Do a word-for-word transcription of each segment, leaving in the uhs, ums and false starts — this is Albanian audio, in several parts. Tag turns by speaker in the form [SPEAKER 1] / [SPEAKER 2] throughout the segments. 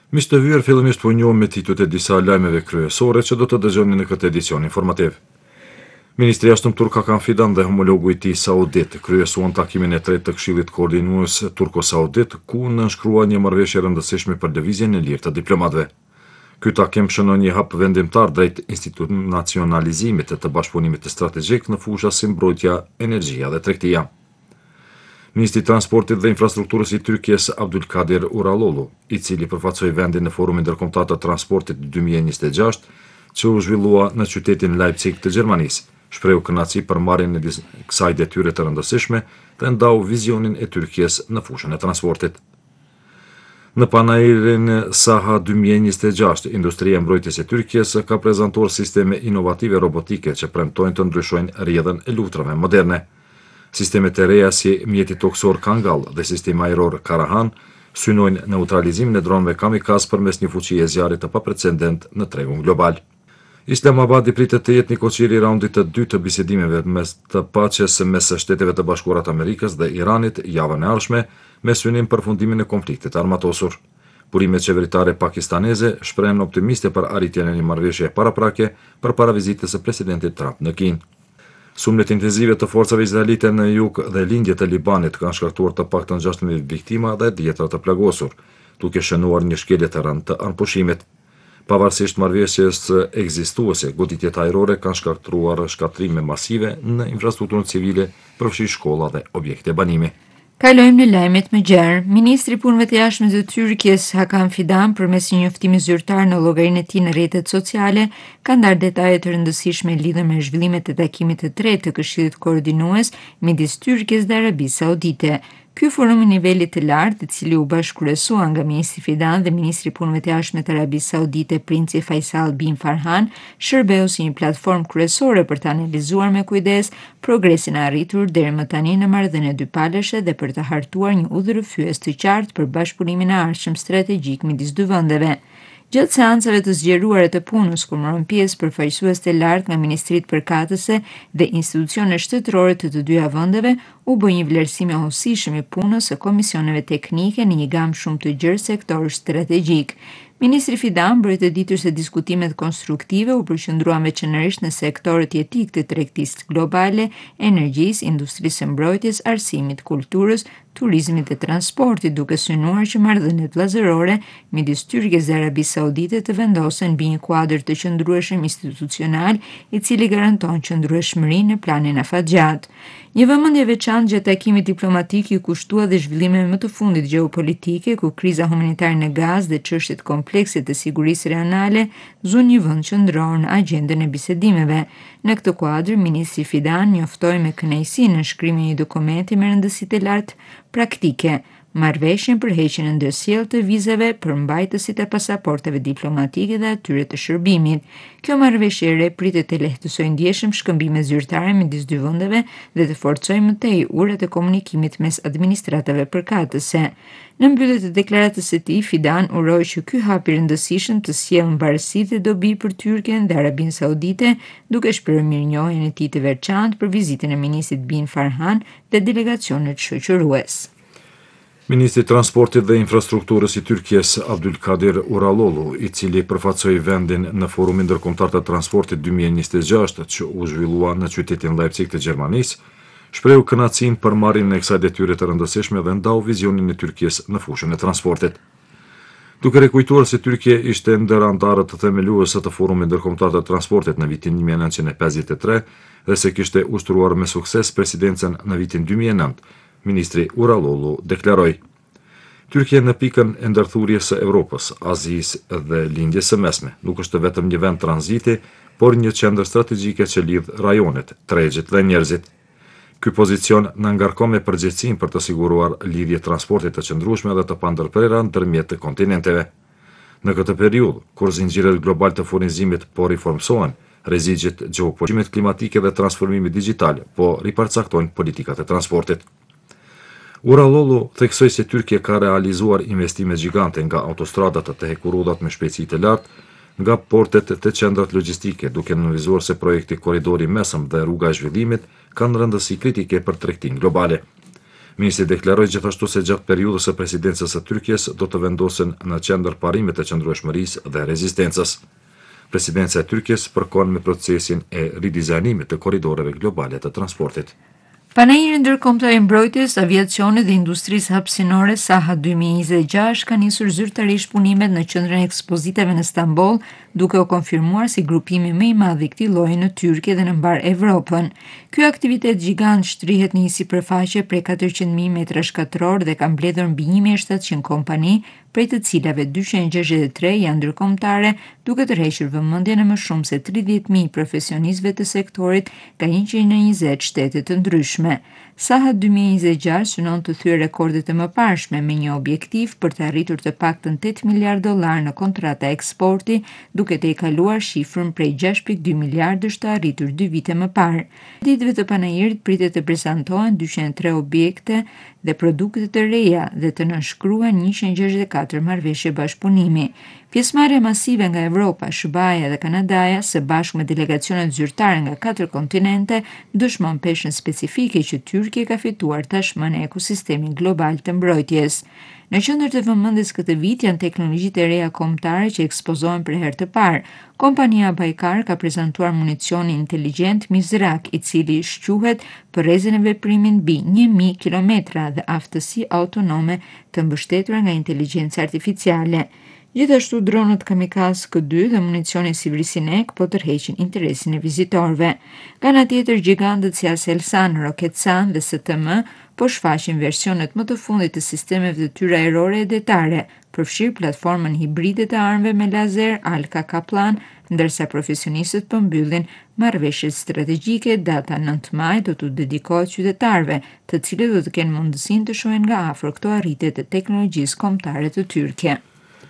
[SPEAKER 1] Miq të hyrë, fillimisht po njohëm me titujt e disa lajmeve kryesore që do të dëgjoni në këtë edicion informativ. Ministri i Jashtëm turk Hakan Fidan dhe homologu i tij saudit kryesuan takimin e tretë të Këshillit Koordinues turko-saudit, ku nënshkruan një marrëveshje rëndësishme për lëvizjen e lirë të diplomatëve. Ky takim shënon një hap vendimtar drejt institucionalizimit të bashkëpunimit strategjik në fusha si mbrojtja, energjia dhe tregtia. Ministri i Transportit dhe Infrastrukturës i Tyrkisë Abdulkadir Uralolu, i cili përfaqësoi vendin në Forumin Ndërkombëtar të Transportit dy mijë e njëzet e gjashtë, që u zhvillua në qytetin Leipzig të Gjermanisë, shprehu kënaqësi për marrjen e kësaj detyre të rëndësishme dhe ndau vizionin e Tyrkisë në fushën e transportit. Në panairin Saha dy mijë e njëzet e gjashtë, industria e mbrojtjes e Tyrkisë ka prezantuar sisteme inovative robotike që premtojnë të ndryshojnë rrjedhën e luftrave moderne. Sistemet e reja si mjeti toksor Kangal dhe sistemi ajror Karahan synojnë neutralizimin e dronëve kamikaz përmes një fuqie zjarri të paprecedent në tregun global. Islamabadi pritet të jetë një koqiri i raundit të dytë të bisedimeve mes të paqes mes Shteteve të Bashkuara të Amerikës dhe Iranit javën e ardhshme, me synim përfundimin e konfliktit armatosur. Burimet qeveritare pakistaneze shprehen optimiste për arritjen e një marrëveshje paraprake përpara vizitës së presidentit Trump në Kinë. Sulmet intenzive të forcave izraelite në jug dhe lindje të Libanit kanë shkaktuar të paktën gjashtëdhjetë viktima dhe dhjetra të plagosur, duke shënuar një shkelje të rëndë të anëpushimit. Pavarësisht marrëveshjes ekzistuese, goditjet ajrore kanë shkaktuar shkatrime masive në infrastrukturën civile, përfshi shkolla dhe objekte banimi.
[SPEAKER 2] Kalojmë në lajmet më gjerë. Ministri i Punëve të Jashtme të Tyrkisë Hakan Fidan, përmes një njoftimi zyrtar në llogarinë e tij në rrjetet sociale, ka ndarë detaje të rëndësishme lidhur me zhvillimet e takimit të tretë të Këshillit Koordinues midis Tyrkisë dhe Arabisë Saudite. Ky forum i nivelit të lartë, i cili u bashkëkryesua nga ministri Fidan dhe ministri i Punëve të Jashtme të Arabisë Saudite Princi Faisal bin Farhan, shërbeu si një platformë kryesore për të analizuar me kujdes progresin e arritur deri më tani në marrëdhënie dypalëshe dhe për të hartuar një udhërrëfyes të qartë për bashkëpunimin e ardhshëm strategjik midis dy vendeve. Gjatë seancave të zgjeruara të punës, ku morën pjesë përfaqësues të lartë nga ministritë përkatëse dhe institucionet shtetërore të të dyja vendeve, u bë një vlerësim i hollësishëm i punës së komisioneve teknike në një gamë shumë të gjerë sektorësh strategjik. Ministri Fidan mbrojtë të ditur se diskutimet konstruktive u përqendruan veçanërisht në sektorët jetik të tregtisë globale, energjisë, industrisë së mbrojtjes, arsimit, kulturës, turizmit dhe transportit, duke synuar që marrëdhëniet vllazërore midis Tyrkisë dhe Arabisë Saudite të vendosen mbi një kuadër të qëndrueshëm institucional, i cili garanton qëndrueshmërinë në planin afatgjat. Një vëmendje veçantë gjatë takimit diplomatik i kushtua dhe zhvillimeve më të fundit gjeopolitike, ku kriza humanitare në Gazë dhe çështjet komplekse të sigurisë rajonale zon një vend qendror në agjendën e bisedimeve. Në këtë kuadër, ministri Fidan njoftoi me kënaqësi nënshkrimin e një dokumenti me rëndësi të lartë praktike, marrëveshjen për heqjen e ndërsjellë të vizave për mbajtësit e pasaporteve diplomatike dhe atyre të shërbimit. Kjo marrëveshje e re pritet të lehtësojë ndjeshëm shkëmbimet zyrtare midis dy vendeve dhe të forcojë më tej urat e komunikimit mes administratave përkatëse. Në mbyllje të deklaratës së tij, Fidan uroi që ky hap i rëndësishëm të sjellë mbarësi dhe dobi për Tyrkinë dhe Arabinë Saudite, duke shprehur mirënjohjen e tij të veçantë për vizitën e ministrit Bin Farhan dhe delegacionet shoqërues.
[SPEAKER 1] Ministri i Transportit dhe Infrastrukturës i Tyrkisë Abdulkadir Uralolu, i cili përfaqësoi vendin në Forumin Ndërkombëtar të Transportit dy mijë e njëzet e gjashtë që u zhvillua në qytetin Leipzig të Gjermanisë, shprehu kënaqësinë për marrjen e kësaj detyre të rëndësishme dhe ndau vizionin e Tyrkisë në fushën e transportit. Duke rekujtuar se Tyrkia ishte ndër anëtarët të themeluese të Forumit Ndërkombëtar të Transportit në vitin një mijë e nëntëqind e pesëdhjetë e tre dhe se kishte ushtruar me sukses presidencën në vitin dy mijë e nëntë, ministri Uralolu deklaroi: Tyrkia në pikën e ndërthurjes së Evropës, Azisë dhe lindjes së mesme nuk është vetëm një vend tranziti, por një qendër strategjike që lidh rajonet, tregjet dhe njerëzit. Ky pozicion na ngarkon me përgjegjësinë për të siguruar lidhje transporti të qëndrueshme dhe të pandërprera ndërmjet të kontinenteve. Në këtë periudhë, kur zinxhiret global të furnizimit po riformsohen, rreziqet gjeopolitike, klimatike dhe transformimi digjital po riparcaktojnë politikat e transportit. Uralolu theksoi se Tyrkia ka realizuar investime gjigante nga autostradat të hekurudhat me shpejtësi të lartë, nga portet të qendrat logjistike, duke nënvizuar se projekti Korridori Mesëm dhe Rruga e Zhvillimit kanë rëndësi kritike për tregtinë globale. Ministri deklaroi gjithashtu se gjatë periudhës së presidencës së Tyrkisë do të vendosen në qendër parimet e qëndrueshmërisë dhe rezistencës. Presidenca e Tyrkisë përkon me procesin e ridizajnimit të korridoreve globale të transportit.
[SPEAKER 2] Panajiri ndërkombëtar i mbrojtjes, aviacionit dhe industrisë hapësinore Saha dy mijë e njëzet e gjashtë ka nisur zyrtarisht punimet në qendrën e ekspozitave në Stamboll, duke u konfirmuar si grupimi më i madh i këtij lloji në Tyrki dhe në mbar Evropën. Ky aktivitet gjigant shtrihet në një sipërfaqe prej katërqind mijë metra shkatror dhe ka mbledhur mbi një mijë e shtatëqind kompani, prej të cilave dyqind e gjashtëdhjetë e tre janë ndërkombëtare, duke tërhequr vëmendjen e më shumë se tridhjetë mijë profesionistëve të sektorit nga njëqind e njëzet shtete të ndryshme. Saha dy mijë e njëzet e gjashtë synon të thyejë rekordet e mëparshme me një objektiv për të arritur të paktën tetë miliardë dollar në kontrata eksporti, duke të i kaluar shifrën prej gjashtë pikë dy miliardësh të arritur dy vite më parë. Ditëve të panajirit pritet të prezantohen dyqind e tre objekte dhe produkte të reja dhe të nënshkruhen njëqind e gjashtëdhjetë e katër marrëveshje bashkëpunimi. Pjesëmarrja masive nga Evropa, Sh B A-ja dhe Kanadaja, së bashku me delegacionet zyrtare nga katër kontinente, dëshmon peshën specifike që Tyrkia ka fituar tashmë në ekosistemin global të mbrojtjes. Në qendër të vëmendjes këtë vit janë teknologjitë e reja kombëtare që ekspozohen për herë të parë. Kompania Baykar ka prezantuar municionin inteligjent Mizrak, i cili shquhet për rrezën e veprimin mbi një mijë kilometra dhe aftësi autonome të mbështetura nga inteligjenca artificiale. Gjithashtu dronët Kamikaz K dy dhe municioni Sivrisinec po tërheqin interesin e vizitorëve. Nga ana tjetër, gjigantët si Aselsan, Roketsan dhe S T M po shfaqin versionet më të fundit të sistemeve të tyre ajrore e detare, përfshirë platformën hibride të armëve me lazer Alka Kaplan, ndërsa profesionistët po mbyllin marrëveshjet strategjike. Data nëntë maj do të dedikohet qytetarëve, të cilët do të kenë mundësinë të shohin nga afër këto arritje të teknologjisë kombëtare të Tyrke.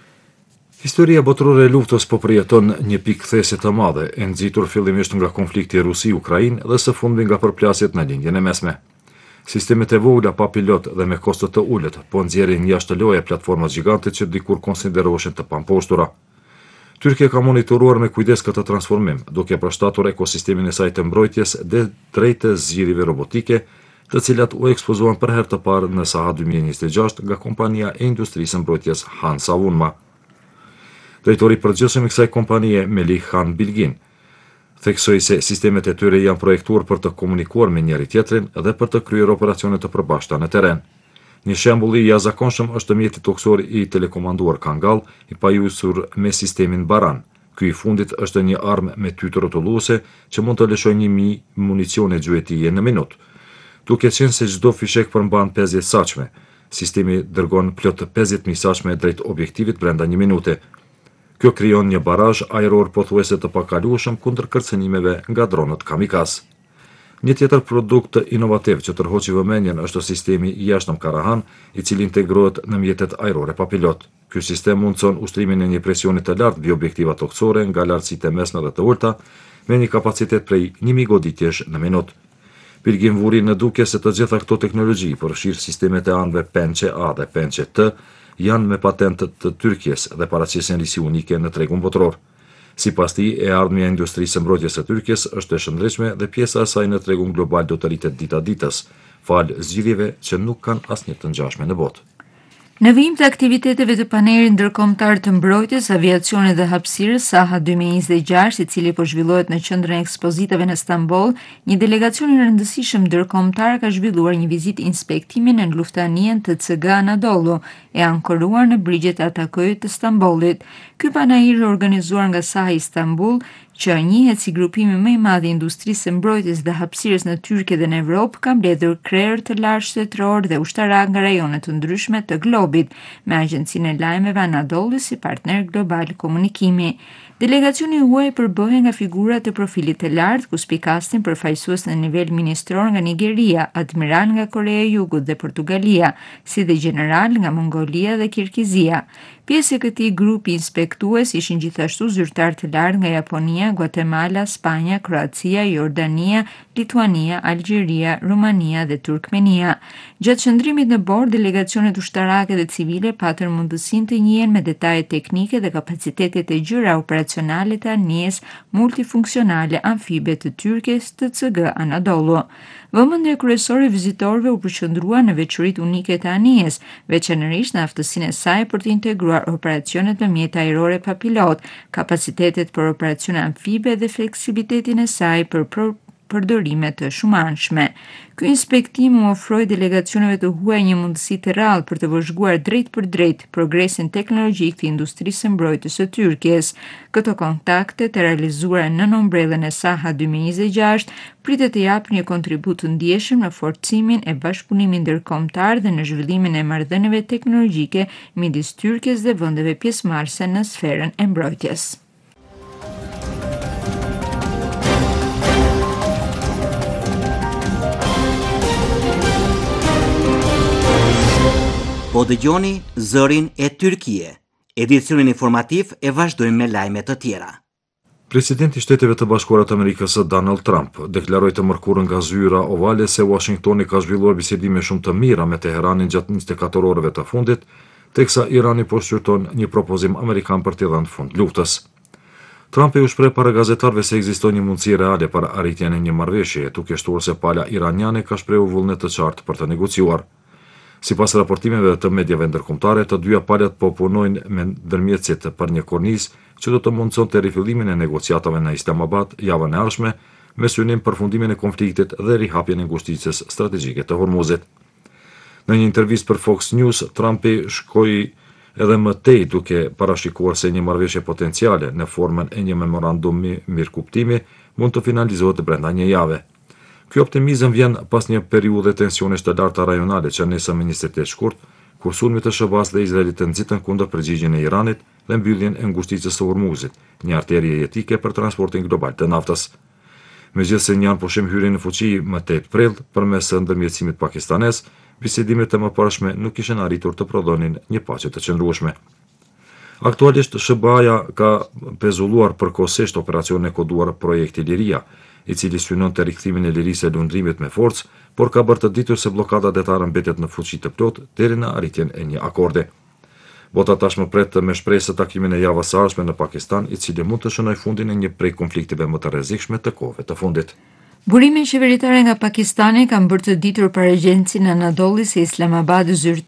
[SPEAKER 1] Historia botërore e luftës po përjeton një pikë kthese të madhe, e nxitur fillimisht nga konflikti Rusi-Ukrainë dhe së fundmi nga përplasjet në lindjen e mesme. Sistemet e vogla pa pilot dhe me kosto të ulët po nxjerrin jashtë loje platformat gjigante që dikur konsideroheshin të pamposhtura. Tyrkia ka monitoruar me kujdes këtë transformim, duke përshtatur ekosistemin e saj të mbrojtjes dhe drejt të zgjidhjeve robotike, të cilat u ekspozuan për herë të parë në Saha dy mijë e njëzet e gjashtë nga kompania e industrisë së mbrojtjes Han Savunma. Drejtori i përgjithshëm i kësaj kompanie, Melih Khan Bilgin, theksoi se sistemet e tyre janë projektuar për të komunikuar me njëri tjetrin dhe për të kryer operacione të përbashkëta në terren. Një shembull i jashtëzakonshëm është mjeti toksor i telekomanduar Kangal, i pajisur me sistemin Baran. Ky i fundit është një armë me tytë rrotulluese që mund të lëshojë një mijë municione gjuetije në minutë. Duke qenë se çdo fishek përmban pesëdhjetë saçme, sistemi dërgon plot pesëdhjetë mijë saçme drejt objektivit brenda një minute. Kjo krijon një barazh ajror pothuajse të pakalueshëm kundër kërcënimeve nga dronët Kamikaz. Një tjetër produkt inovativ që tërhoqi vëmendjen është sistemi i jashtëm Karahan, i cili integrohet në mjetet ajrore pa pilot. Ky sistem mundson ushtrimin e një presioni të lartë mbi objektiva toksore nga lartësitë e mesme dhe të ulta, me një kapacitet prej një mijë goditjesh në minutë. Bilgin vuri në dukje se të gjitha këto teknologji, përfshirë sistemet e anëve Pençe A dhe Pençe T, janë me patentët të Tyrkisë dhe paraqisin risi unike në tregun botror. Sipas tij, e ardhmja e industrisë së mbrojtjes së Tyrkisë është e shëndetshme dhe pjesa e saj në tregun global do të rritet dita ditës, fal zgjidhjeve që nuk kanë asnjë të ngjashme në botë.
[SPEAKER 2] Në vijim të aktiviteteve të panelit ndërkombëtar të mbrojtjes, aviacionit dhe hapësirës Saha dy mijë e njëzet e gjashtë, i cili po zhvillohet në qendrën e ekspozitave në Stamboll, një delegacion i rëndësishëm ndërkombëtar ka zhvilluar një vizitë inspektimi në luftanien të C G Anadolu, e ankoruar në brigjet Ataköy të Stambollit. Ky panajir organizuar nga Saha Istanbul, që njihet si grupimi më i madh i industrisë së mbrojtjes dhe hapësirës në Tyrki dhe në Evropë, ka mbledhur krerë të lartë shtetëror dhe ushtarak nga rajone të ndryshme të globit, me agjencinë e lajmeve Anadolu si partner global komunikimi. Delegacioni huaj përbëhej nga figura të profilit të lartë, ku spikasnin përfaqësues në nivel ministror nga Nigeria, admiral nga Korea e Jugut dhe Portugalia, si dhe general nga Mongolia dhe Kirgizia. Pjesë e këtij grupi inspektues ishin gjithashtu zyrtar të lartë nga Japonia, Guatemala, Spanja, Kroacia, Jordania, Lituania, Algjeria, Rumania dhe Turkmenia. Gjatë qëndrimit në bord, delegacionet ushtarake dhe civile patën mundësinë të njihen me detajet teknike dhe kapacitetet e gjyra operacionale të anijes multifunksionale amfibe të Tyrkes T C G Anadolu. Vëmendja kryesore e vizitorëve u përqendrua në veçoritë unike të anijes, veçanërisht në aftësinë e saj për të integruar operacionet me mjete ajrore pa pilot, kapacitetet për operacione amfibe dhe fleksibilitetin e saj për pro përdorime të shumanshme. Ky inspektim u ofroi delegacioneve të huaja një mundësi të rrallë për të vëzhguar drejt për drejt progresin teknologjik të industrisë së mbrojtjes së Tyrkisë. Këto kontakte të realizuara në ombrellën e Saha dy mijë e njëzet e gjashtë pritet të japin një kontribut të ndjeshëm në forcimin e bashkëpunimit ndërkombëtar dhe në zhvillimin e marrëdhënieve teknologjike midis Tyrkisë dhe vendeve pjesëmarrëse në sferën e mbrojtjes.
[SPEAKER 3] Po dëgjoni Zërin e Tyrkie. Edicionin informativ e vazhdojmë me lajme të tjera.
[SPEAKER 1] Presidenti i Shteteve të Bashkuara të Amerikës Donald Trump deklaroi të mërkurën nga zyra ovale se Washingtoni ka zhvilluar bisedime shumë të mira me Teheranin gjatë njëzet e katër orëve të fundit, teksa Irani po shqyrton një propozim amerikan për t'i dhënë fund luftës. Trump e u shpreh para gazetarëve se ekziston një mundësi reale për arritjen e një marrëveshjeje, duke shtuar se pala iraniane ka shprehur vullnet të qartë për të negociuar. Sipas raportimeve të mediave ndërkombëtare, të dyja palët po punojnë me ndërmjetësit për një kornizë që do të mundësonte rifillimin e negociatave në Islamabad javën e ardhshme, me synim përfundimin e konfliktit dhe rihapjen e ngushticës strategjike të Hormuzit. Në një intervistë për Fox News, Trumpi shkoi edhe më tej duke parashikuar se një marrëveshje potenciale në formën e një memorandumi mirëkuptimi mund të finalizohet brenda një jave. Ky optimizëm vjen pas një periudhe tensionesh të larta rajonale që nisën me një stërtet shkurt, kur sulmi të Shëbaz dhe Izraelit të nxitën kundër përgjigjen e Iranit dhe mbylljen e ngushticës së Hormuzit, një arterie jetike për transportin global të naftës. Megjithëse një anë pushim hyri në fuqi më tetë prill përmes ndërmjetësimit pakistanes, bisedimet e mëparshme nuk kishin arritur të prodhonin një paqe të qëndrueshme. Aktualisht Shëbaja ka pezulluar përkohësisht operacionin e koduar Projekti Liria, i cili synon të rikthimin e lirisë e lundrimit me forcë, por ka bërë të ditur se bllokada detare mbetet në fuqi të plotë deri në arritjen e një akorde. Bota tashmë pret me shpresë takimin e javës së ardhshme në Pakistan, i cili mund të shënojë fundin e një prej konfliktive më të rrezikshme të kohëve të fundit.
[SPEAKER 2] Burimin qeveritare nga Pakistani kanë bërë të ditur para agjencin Anadolu se Islamabad zyrtar